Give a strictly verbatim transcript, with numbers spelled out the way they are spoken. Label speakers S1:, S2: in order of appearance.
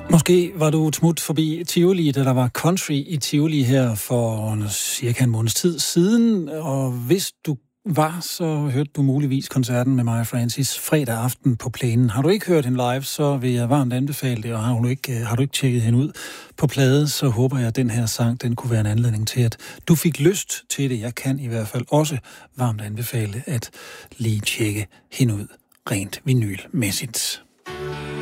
S1: Måske var du et smut forbi Tivoli, da der var country i Tivoli her for cirka en måneds tid siden, og hvis du var, så hørte du muligvis koncerten med Maja Francis fredag aften på Plænen. Har du ikke hørt hende live, så vil jeg varmt anbefale det, og har du ikke, har du ikke tjekket hende ud på plade, så håber jeg, at den her sang, den kunne være en anledning til, at du fik lyst til det. Jeg kan i hvert fald også varmt anbefale at lige tjekke hende ud rent vinylmæssigt.